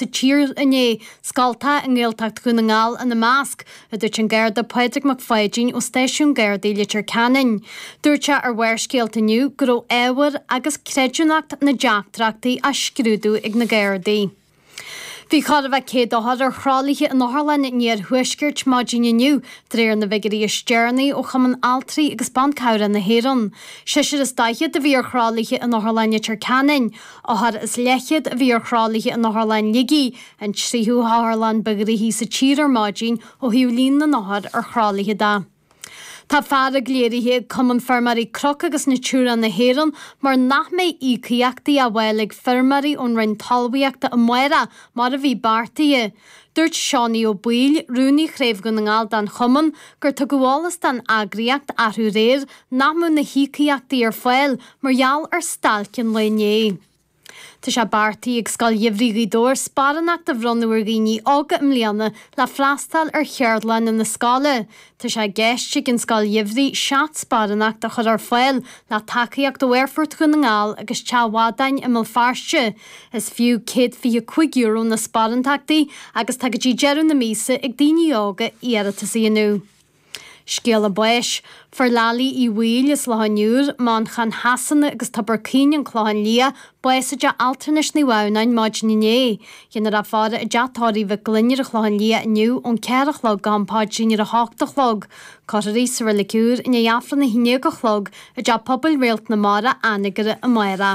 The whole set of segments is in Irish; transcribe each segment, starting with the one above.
sa tír iné scalta an ggéaltacht chun na ngáil an na másc a dúirt an Garda Padraig McFadyen ó Stáisiún Gardaí litir Canin. Dúirte ar bhair scéalta nniu go raibh éabhar agus creidúnacht na deachtrachtaí a scrúdú ag na Gardaí. Bhí chad a bheith céad áthar ar chrálaithe an Northern níor thuiscirt maidíine nniu dréir na bheagarí stearnaí ó chaman altraí agus bancáire na Héireann. Siir is daichead a bhí ar chrálaithe an Northern tar Canin, áthar is leichead a bhí ar chrálaithe an Northern Ligí an tríú Harlan beagarí sa tír maidín ó hiúlín na náthar ar chrálaithe da. Tá fear a gléirithe cumann fermarí croc agus na túra na Héireann mar nach mé ícaíochtaí a bhfuil ag fermarí ón rainn talmhaíochta a muire mar a bhí bartaí. Dúirt Seánaí Ó Baoil, rúnaí chréibh na ngáil dan chumann gur tá gabhálas dan agraíocht athú réir nach mú na hícaíochtaí ar fáil margheall ar stalcin lené. Tá sé bartaí ag scoil Imhríí dóir sparanach de bhronúir gíní ága mbliana le freastal ar cheardlainn in na scála. Tá sé gceiste gin scoil Imhrí seat sparanach de chud ar fáil le tacaíocht do bhhairfort chun na ngáil agus teabhádain i mil farste. Is fiú €125 na sparantachtaí agus tá go dtí dearú na mísa ag daoine ága iarratas inniu. Scéal a buis, Ferlalaí I bhuail is lehanúr man chan hasanna agus tabarcín an chláin lia buisaide alternis ní bhhainain maid niné. Dhéanaar a fáda a deatáirí bheith glunnear a chláin lia iniu ón cearachlog gampáid sínear a háchtachlog. Coirí sa rilicúr in éafran na híneagachlog a de pobl réalt na mara anigare a maira.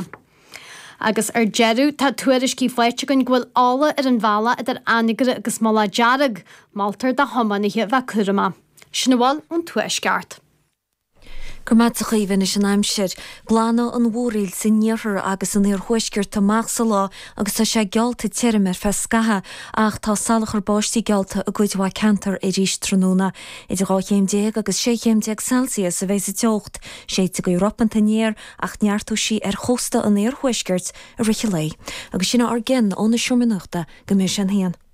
Agus ar jeú tá tuairiscí fleite gon ghfuil ála ar an bhela idir anigare agus mala dearag, maltar de thomanithe bheith curama. Sinabháil ón tuaisceart. Gurmat a chuomhann is an aimsir, glána an bhórail sin níorthar agus an ar thuisceart amach sa lá agus tá sé gealta tírim ar fescathe ach tá salachar báistí gealta a gcuidhá cantar i rís tróna. Idir 8 agus 6 Celsius a bheith sa teocht, sé go Europanta níor ach neartú sí ar chosta an ar thuisceart a riche lei. Agus sinna ar gin óna siúminachta go mé sin héan.